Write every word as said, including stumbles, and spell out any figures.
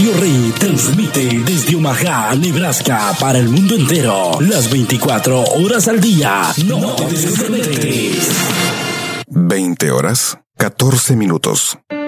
Radio Rey transmite desde Omaha, Nebraska, para el mundo entero, las veinticuatro horas al día. No te desconectes. veinte horas, catorce minutos.